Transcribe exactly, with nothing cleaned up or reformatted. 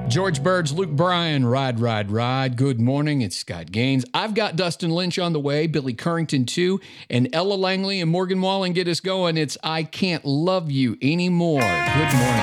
George Birds, Luke Bryan, Ride, Ride, Ride. Good morning. It's Scott Gaines. I've got Dustin Lynch on the way, Billy Currington too, and Ella Langley and Morgan Wallen get us going. It's I Can't Love You Anymore. Good morning.